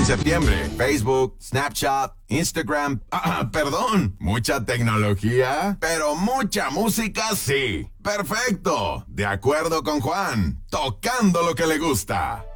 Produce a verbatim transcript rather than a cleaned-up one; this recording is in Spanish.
En septiembre, Facebook, Snapchat, Instagram, ah, perdón, mucha tecnología, pero mucha música sí. Perfecto, de acuerdo con Juan, tocando lo que le gusta.